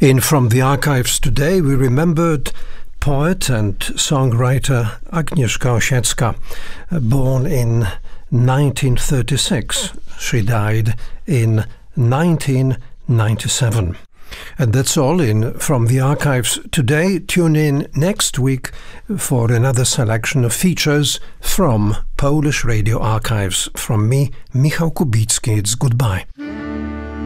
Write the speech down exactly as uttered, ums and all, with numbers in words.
In From the Archives today, we remembered poet and songwriter Agnieszka Osiecka, born in nineteen thirty-six. She died in nineteen ninety-seven. And that's all in From the Archives today. Tune in next week for another selection of features from Polish Radio Archives. From me, Michał Kubicki. It's goodbye.